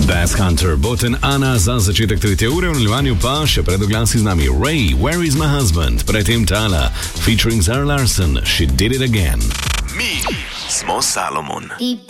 Bass Hunter, Botan Anna za začetek 3. ure, v nadaljevanju pa še pred oglasi z nami Ray, Where is my husband? Predtem Tala, featuring Zara Larsson, She did it again. Mi smo Salomon.